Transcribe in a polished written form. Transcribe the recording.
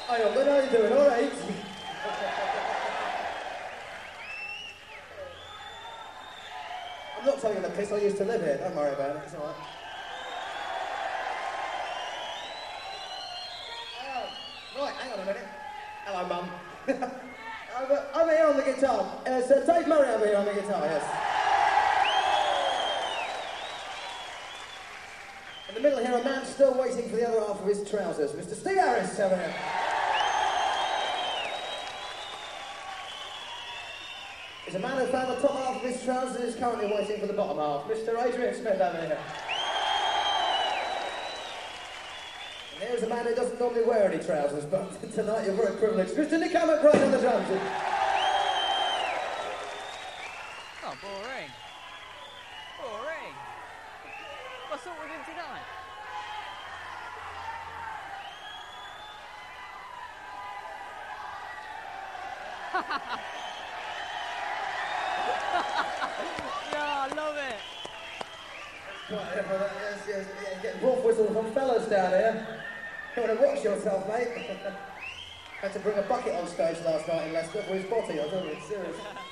Hi, Ogden, how you doing? All right? I'm not telling you the place I used to live here. Don't worry about it. It's all right. Right, hang on a minute. Hello, Mum. I'm here on the guitar. Sir Dave Murray, I'm here on the guitar, yes. In the middle here, a man still waiting for the other half of his trousers. Mr. Steve Harris, over here. There's a man who found the top half of his trousers and is currently waiting for the bottom half. Mr. Adrian Smith, over here. And here's a man who doesn't normally wear any trousers, but tonight you're very privileged. Mr. Nick Hammett, right on the drums. Oh, boring. Boring. What's up with him tonight? Yeah, I love it. Yes, getting wolf whistles from fellas down here. You want to watch yourself, mate. Had to bring a bucket on stage last night in Leicester for his body, I don't know, it's serious.